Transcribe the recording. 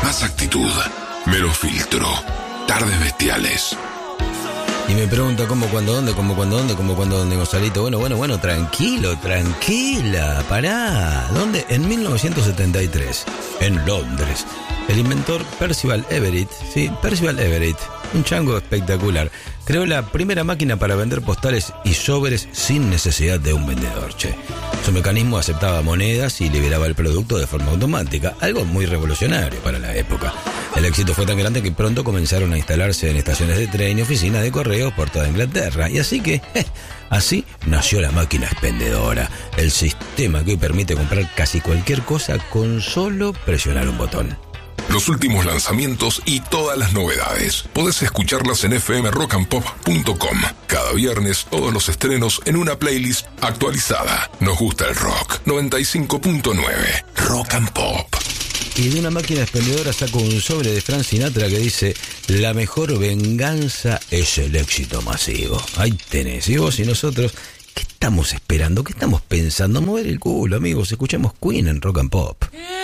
Más actitud, menos filtro. Tardes bestiales. Y me pregunta cómo, cuándo, dónde, Gonzalito. Bueno, tranquila, pará. ¿Dónde? En 1973, en Londres, el inventor Percival Everett, un chango espectacular, creó la primera máquina para vender postales y sobres sin necesidad de un vendedor, che. Su mecanismo aceptaba monedas y liberaba el producto de forma automática, algo muy revolucionario para la época. El éxito fue tan grande que pronto comenzaron a instalarse en estaciones de tren y oficinas de correos por toda Inglaterra. Y así nació la máquina expendedora, el sistema que hoy permite comprar casi cualquier cosa con solo presionar un botón. Los últimos lanzamientos y todas las novedades. Podés escucharlas en fmrockandpop.com. Cada viernes, todos los estrenos en una playlist actualizada. Nos gusta el rock. 95.9. Rock and Pop. Y de una máquina expendedora saco un sobre de Frank Sinatra que dice: la mejor venganza es el éxito masivo. Ahí tenés. Y vos y nosotros, ¿qué estamos esperando? ¿Qué estamos pensando? Mover el culo, amigos. Escuchamos Queen en Rock and Pop.